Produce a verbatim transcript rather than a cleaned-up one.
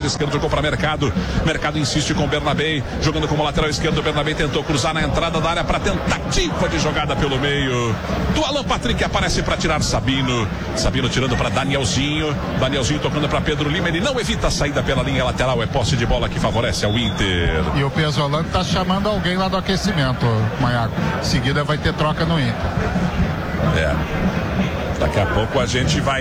esquerdo, jogou para Mercado. Mercado insiste com o Bernabé, jogando como lateral esquerdo. O Bernabé tentou cruzar na entrada da área para tentativa de jogada pelo meio. Do Alan Patrick aparece para tirar Sabino. Sabino tirando para Danielzinho. Danielzinho tocando para Pedro Lima. Ele não evita a saída pela linha lateral. É posse de bola que favorece ao Inter. E o Pesolano está chamando alguém lá do aquecimento, Maiago. Em seguida vai ter troca no Inter. É. Daqui a pouco a gente vai